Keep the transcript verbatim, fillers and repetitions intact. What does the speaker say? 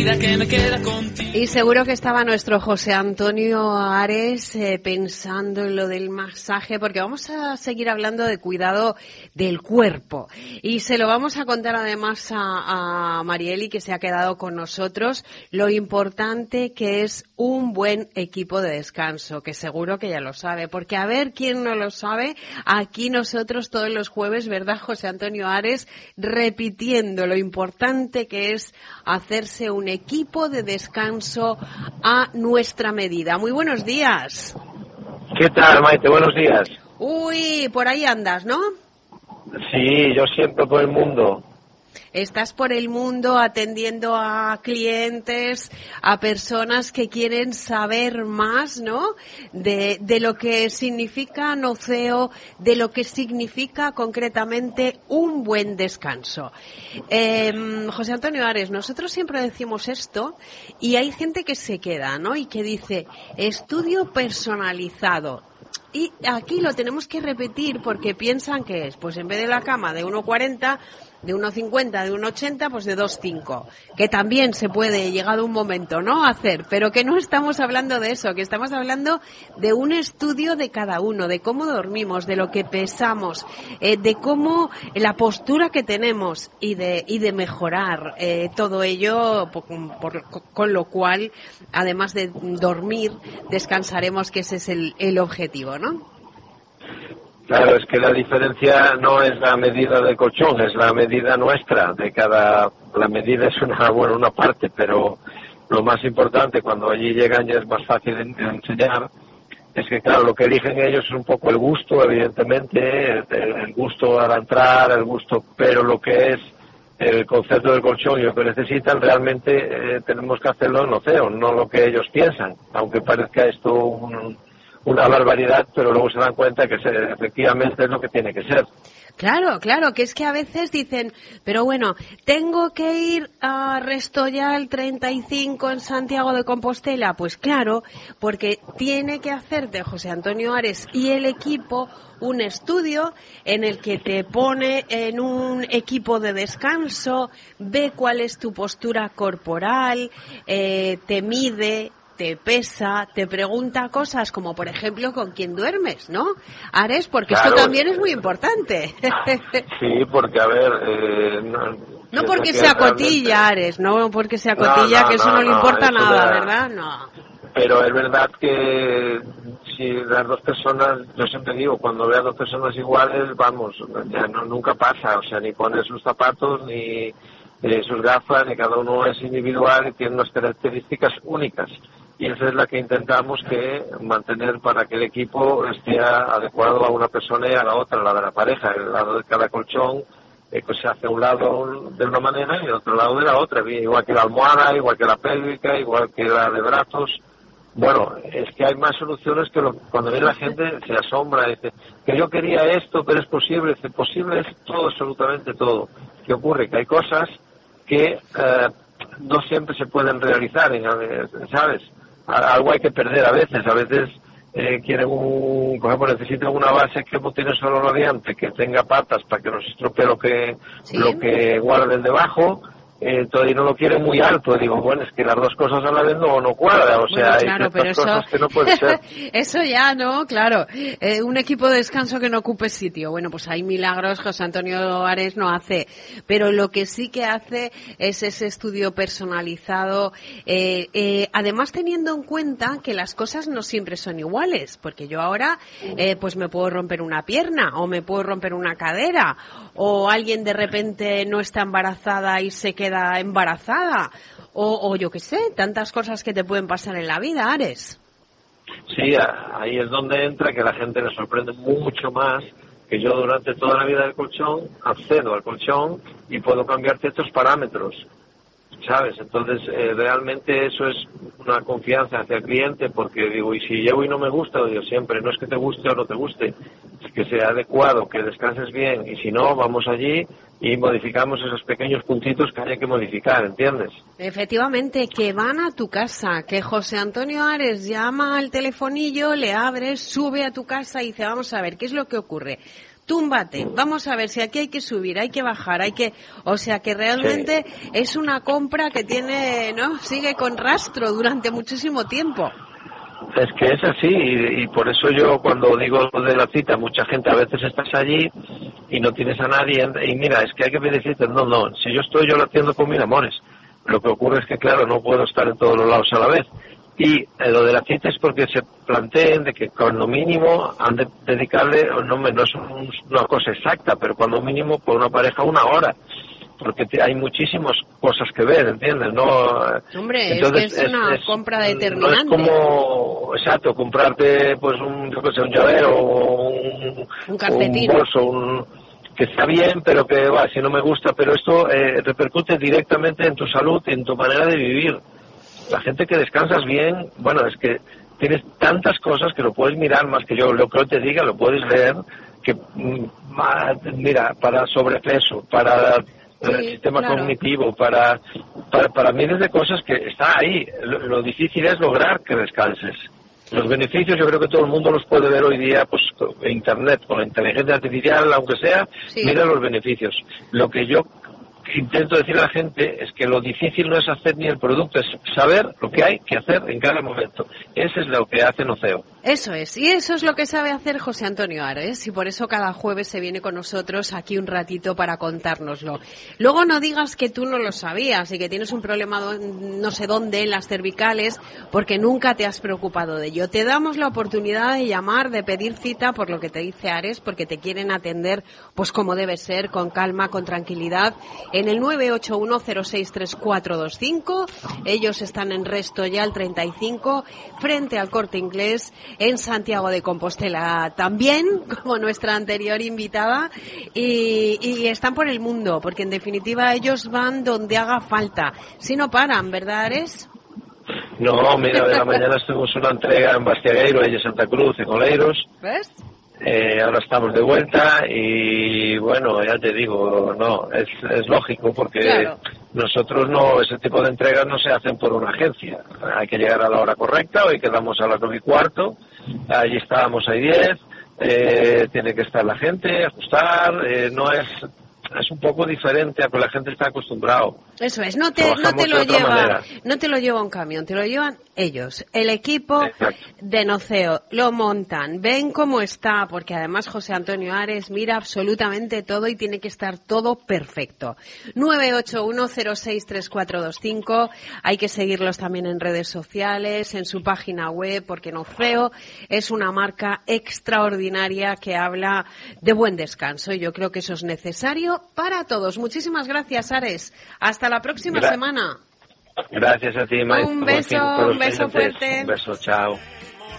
vida que me queda contigo. Y seguro que estaba nuestro José Antonio Ares eh, pensando en lo del masaje, porque vamos a seguir hablando de cuidado del cuerpo. Y se lo vamos a contar además a, a Marieli, que se ha quedado con nosotros, lo importante que es un buen equipo de descanso, que seguro que ya lo sabe. Porque a ver quién no lo sabe, aquí nosotros todos los jueves, ¿verdad, José Antonio Ares? Repitiendo lo importante que es hacerse un equipo de descanso a nuestra medida. Muy buenos días. ¿Qué tal, Maite? Buenos días. Uy, por ahí andas, ¿no? Sí, yo siempre por el mundo. Estás por el mundo atendiendo a clientes, a personas que quieren saber más, ¿no? De, de lo que significa Noceo, de lo que significa concretamente un buen descanso. Eh, José Antonio Ares, nosotros siempre decimos esto y hay gente que se queda, ¿no? Y que dice, estudio personalizado. Y aquí lo tenemos que repetir porque piensan que es, pues en vez de la cama de uno cuarenta, de uno cincuenta, de uno ochenta, pues de dos cinco, que también se puede, llegado un momento, ¿no?, hacer, pero que no estamos hablando de eso, que estamos hablando de un estudio de cada uno, de cómo dormimos, de lo que pesamos, eh, de cómo la postura que tenemos y de y de mejorar eh, todo ello, por, por, con lo cual, además de dormir, descansaremos, que ese es el, el objetivo, ¿no? Claro, es que la diferencia no es la medida del colchón, es la medida nuestra de cada. La medida es una bueno una parte, pero lo más importante cuando allí llegan ya es más fácil de enseñar. Es que claro, lo que eligen ellos es un poco el gusto, evidentemente, el, el gusto al entrar, el gusto, pero lo que es el concepto del colchón y lo que necesitan realmente eh, tenemos que hacerlo en Noceo, no lo que ellos piensan, aunque parezca esto un una barbaridad, pero luego se dan cuenta que se, efectivamente es lo que tiene que ser. Claro, claro, que es que a veces dicen, pero bueno, tengo que ir a Restoyal treinta y cinco en Santiago de Compostela. Pues claro, porque tiene que hacerte José Antonio Ares y el equipo un estudio en el que te pone en un equipo de descanso, ve cuál es tu postura corporal, eh, te mide, te pesa, te pregunta cosas como, por ejemplo, con quién duermes, ¿no, Ares? Porque claro, esto también es muy importante. Sí, porque, a ver... Eh, no, no porque sea realmente... cotilla, Ares, no porque sea cotilla, no, no, que eso no, no le importa no, nada, de... ¿verdad? No. Pero es verdad que si las dos personas, yo siempre digo, cuando veas dos personas iguales, vamos, ya no, nunca pasa, o sea, ni pones sus zapatos, ni... Eh, sus gafas, ni cada uno es individual y tiene unas características únicas. Y esa es la que intentamos que mantener para que el equipo esté adecuado a una persona y a la otra, la de la pareja. El lado de cada colchón eh, pues se hace un lado de una manera y el otro lado de la otra, igual que la almohada, igual que la pélvica, igual que la de brazos. Bueno, es que hay más soluciones que lo, cuando viene la gente se asombra, dice que yo quería esto, pero es posible. Dice, posible es todo, absolutamente todo. ¿Qué ocurre? Que hay cosas que eh, no siempre se pueden realizar, ¿sabes? Algo hay que perder a veces, a veces eh, quieren un, por ejemplo, necesitan una base que no tiene solo radiante, que tenga patas para que no se estropee lo que, ¿sí?, lo que guarden debajo. Entonces, y no lo quiere muy alto. Digo, bueno, es que las dos cosas a la vez no, no cuadra, o sea, bueno, claro, hay ciertas cosas eso... que no puede ser. Eso ya, ¿no? Claro. Eh, un equipo de descanso que no ocupe sitio. Bueno, pues hay milagros, José Antonio Ares no hace. Pero lo que sí que hace es ese estudio personalizado, eh, eh, además teniendo en cuenta que las cosas no siempre son iguales, porque yo ahora, eh, pues me puedo romper una pierna, o me puedo romper una cadera, o alguien de repente no está embarazada y se queda queda embarazada, o, o yo qué sé, tantas cosas que te pueden pasar en la vida, Ares. Sí, ahí es donde entra que la gente le sorprende mucho más que yo durante toda la vida del colchón accedo al colchón y puedo cambiar ciertos parámetros, ¿sabes? Entonces, eh, realmente eso es una confianza hacia el cliente, porque digo, y si llego y no me gusta, digo siempre, no es que te guste o no te guste, es que sea adecuado, que descanses bien, y si no, vamos allí y modificamos esos pequeños puntitos que haya que modificar, ¿entiendes? Efectivamente, que van a tu casa, que José Antonio Ares llama al telefonillo, le abres, sube a tu casa y dice, vamos a ver, ¿qué es lo que ocurre? túmbate, vamos a ver si aquí hay que subir, hay que bajar, hay que, o sea que realmente sí. Es una compra que tiene, ¿no? Sigue con rastro durante muchísimo tiempo. Es que es así y, y por eso yo cuando digo lo de la cita, mucha gente a veces estás allí y no tienes a nadie y mira, es que hay que pedir citas. No, no, si yo estoy, yo lo atiendo con mil amores. Lo que ocurre es que, claro, no puedo estar en todos los lados a la vez. Y eh, lo de la cita es porque se planteen de que cuando mínimo han de dedicarle, no, no es un, una cosa exacta, pero cuando mínimo por una pareja una hora. Porque te, hay muchísimas cosas que ver, ¿entiendes? No, hombre, entonces, es que es una es, compra determinante. No es como, exacto, comprarte pues un, yo qué sé, un llavero o un, un calcetín. Un bolso, un, que está bien, pero que va, si no me gusta, pero esto eh, repercute directamente en tu salud y en tu manera de vivir. La gente que descansas bien, bueno, es que tienes tantas cosas que lo puedes mirar más que yo, lo que yo te diga, lo puedes leer, que mira, para sobrepeso, para sí, el sistema claro. cognitivo, para, para para miles de cosas que está ahí. Lo, lo difícil es lograr que descanses. Los beneficios yo creo que todo el mundo los puede ver hoy día, pues en internet, con la inteligencia artificial, aunque sea, sí. Mira los beneficios. Lo que yo intento decir a la gente es que lo difícil no es hacer ni el producto, es saber lo que hay que hacer en cada momento. Eso es lo que hace Noceo. Eso es, y eso es lo que sabe hacer José Antonio Ares, y por eso cada jueves se viene con nosotros aquí un ratito para contárnoslo. Luego no digas que tú no lo sabías y que tienes un problema no sé dónde en las cervicales, porque nunca te has preocupado de ello. Te damos la oportunidad de llamar, de pedir cita, por lo que te dice Ares, porque te quieren atender pues como debe ser, con calma, con tranquilidad, en el nueve ocho uno cero seis tres cuatro dos cinco. Ellos están en Resto ya el treinta y cinco, frente al Corte Inglés, en Santiago de Compostela también, como nuestra anterior invitada, y, y están por el mundo, porque en definitiva ellos van donde haga falta. Si no paran, ¿verdad, Ares? No, mira, de la mañana estuvimos una entrega en Bastiagueiro, ella Santa Cruz, en Oleiros. ¿Ves? Eh, ahora estamos de vuelta y bueno, ya te digo, no, es, es lógico porque claro. Nosotros no, ese tipo de entregas no se hacen por una agencia. Hay que llegar a la hora correcta, hoy quedamos a las nueve y cuarto, allí estábamos, hay diez, eh, tiene que estar la gente, ajustar, eh, no es... es un poco diferente a lo que la gente está acostumbrado. Eso es, no te, no te lo lleva, no te lo lleva un camión, te lo llevan ellos, el equipo Exacto. de Noceo, lo montan, ven cómo está, porque además José Antonio Ares mira absolutamente todo y tiene que estar todo perfecto. nueve ocho uno cero seis tres cuatro dos cinco, hay que seguirlos también en redes sociales, en su página web, porque Noceo es una marca extraordinaria que habla de buen descanso y yo creo que eso es necesario para todos. Muchísimas gracias, Ares. Hasta la próxima Gra- semana. Gracias a ti, Mike. Un beso, un beso fuerte. Un beso, chao.